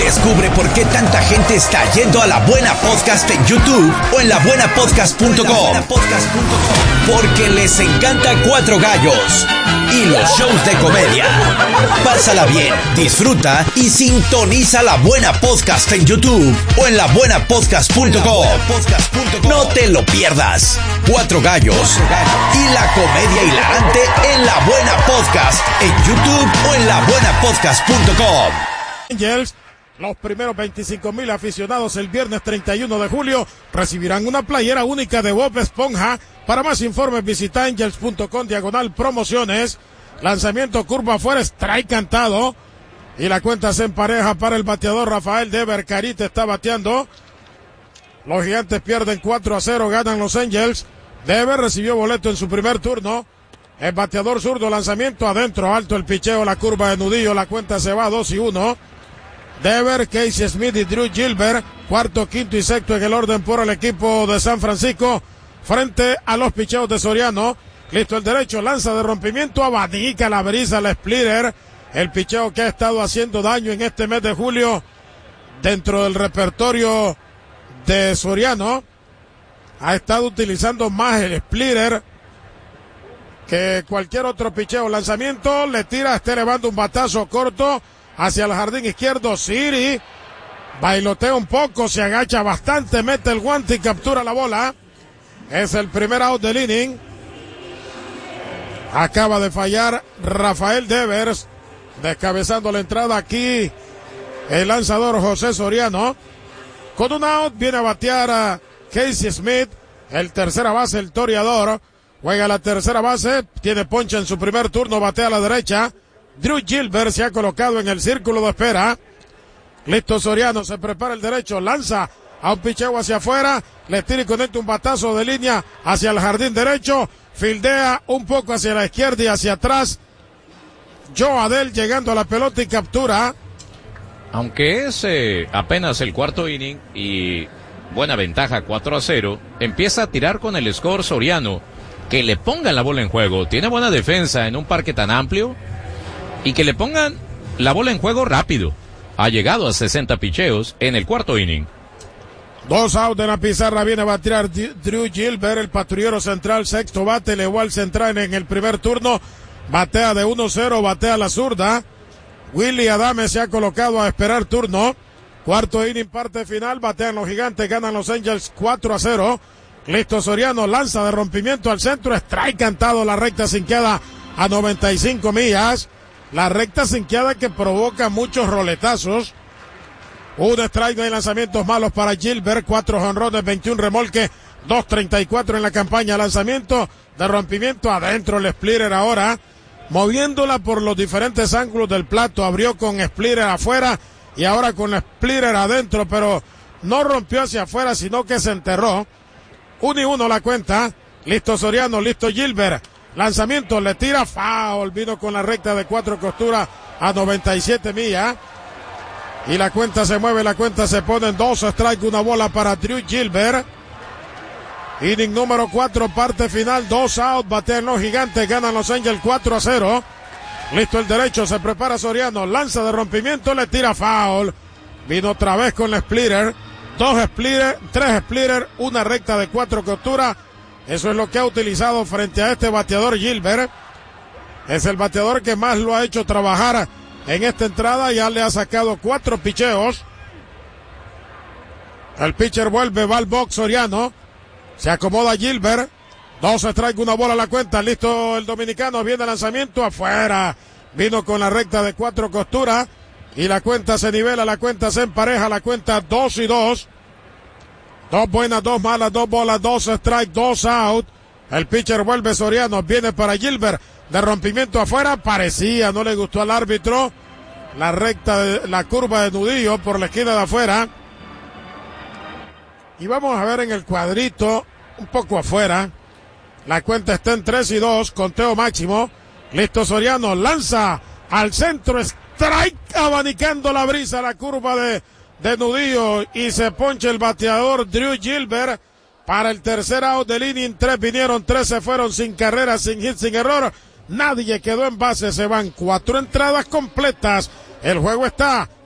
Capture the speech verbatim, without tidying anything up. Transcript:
Descubre por qué tanta gente está yendo a La Buena Podcast en YouTube o en la buena podcast punto com. Porque les encanta Cuatro Gallos y los shows de comedia. Pásala bien, disfruta y sintoniza La Buena Podcast en YouTube o en la buena podcast punto com. No te lo pierdas. Cuatro Gallos y la comedia hilarante en La Buena Podcast en YouTube o en la buena podcast punto com. Angels, los primeros veinticinco mil aficionados el viernes treinta y uno de julio recibirán una playera única de Bob Esponja. Para más informes visita angels punto com diagonal promociones. Lanzamiento curva afuera, strike cantado. Y la cuenta se empareja para el bateador Rafael Devers. Carita está bateando. Los Gigantes pierden cuatro a cero, ganan los Angels. Devers recibió boleto en su primer turno. El bateador zurdo, lanzamiento adentro, alto el picheo, la curva de nudillo, la cuenta se va a dos y uno. Devers, Casey Smith y Drew Gilbert, cuarto, quinto y sexto en el orden por el equipo de San Francisco, frente a los picheos de Soriano. Listo el derecho, lanza de rompimiento, abanica la brisa, la splitter, el picheo que ha estado haciendo daño en este mes de julio dentro del repertorio de Soriano. Ha estado utilizando más el splitter que cualquier otro picheo. Lanzamiento, le tira, está elevando un batazo corto hacia el jardín izquierdo. Siri bailotea un poco, se agacha bastante, mete el guante y captura la bola. Es el primer out del inning. Acaba de fallar Rafael Devers, descabezando la entrada aquí el lanzador José Soriano. Con un out viene a batear a Casey Smith, el tercera base, el toreador. Juega la tercera base, tiene poncha en su primer turno, batea a la derecha. Drew Gilbert se ha colocado en el círculo de espera. Listo Soriano, se prepara el derecho, lanza a un picheo hacia afuera, le tira y conecta un batazo de línea hacia el jardín derecho, fildea un poco hacia la izquierda y hacia atrás. Joe Adell llegando a la pelota y captura. Aunque es eh, apenas el cuarto inning y buena ventaja cuatro a cero, empieza a tirar con el score Soriano. Que le pongan la bola en juego, tiene buena defensa en un parque tan amplio, y que le pongan la bola en juego rápido. Ha llegado a sesenta picheos en el cuarto inning. Dos outs en la pizarra, viene a batear Drew Gilbert, el patrullero central, sexto bate, le igual central en el primer turno, batea de uno cero, batea la zurda. Willy Adame se ha colocado a esperar turno. Cuarto inning, parte final, batean los Gigantes, ganan los Angels cuatro a cero. Listo Soriano, lanza de rompimiento al centro, strike cantado, la recta sinqueada a noventa y cinco millas. La recta sinqueada que provoca muchos roletazos. Un strike, no hay lanzamientos malos para Gilbert, cuatro jonrones, veintiún remolque, dos treinta y cuatro en la campaña. Lanzamiento de rompimiento adentro, el splitter ahora, moviéndola por los diferentes ángulos del plato. Abrió con splitter afuera y ahora con splitter adentro, pero no rompió hacia afuera, sino que se enterró. Uno y uno la cuenta. Listo Soriano, listo Gilbert. Lanzamiento, le tira, foul. Vino con la recta de cuatro costuras a noventa y siete millas. Y la cuenta se mueve, la cuenta se pone en dos strike, una bola para Drew Gilbert. Inning número cuatro, parte final, dos out. Batean los Gigantes, ganan los Angels cuatro a cero. Listo el derecho, se prepara Soriano. Lanza de rompimiento, le tira, foul. Vino otra vez con la splitter. Dos splitter, tres splitter, una recta de cuatro costuras. Eso es lo que ha utilizado frente a este bateador Gilbert. Es el bateador que más lo ha hecho trabajar en esta entrada. Ya le ha sacado cuatro picheos. El pitcher vuelve, va al box Soriano. Se acomoda Gilbert. Dos strike, una bola a la cuenta. Listo el dominicano, viene el lanzamiento afuera. Vino con la recta de cuatro costuras. Y la cuenta se nivela, la cuenta se empareja, la cuenta dos y dos. Dos buenas, dos malas, dos bolas, dos strike, dos out. El pitcher vuelve Soriano, viene para Gilbert. De rompimiento afuera, parecía, no le gustó al árbitro. La recta, de, la curva de nudillo por la esquina de afuera. Y vamos a ver en el cuadrito, un poco afuera. La cuenta está en tres y dos, conteo máximo. Listo Soriano, lanza al centro, strike, abanicando la brisa, la curva de, de nudillo, y se poncha el bateador Drew Gilbert para el tercer out del inning. Tres vinieron, tres se fueron sin carrera, sin hit, sin error. Nadie quedó en base, se van cuatro entradas completas. El juego está